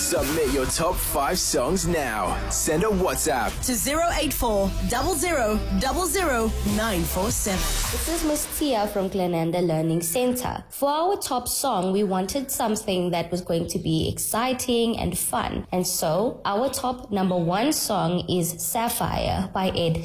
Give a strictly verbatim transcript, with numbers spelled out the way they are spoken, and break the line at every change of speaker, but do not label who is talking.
Submit your top five songs now. Send a WhatsApp
to zero eight four, zero zero zero zero nine four seven.
This is Miss Tia from Glenanda Learning Center. For our top song, we wanted something that was going to be exciting and fun. And so, our top number one song is Sapphire by Ed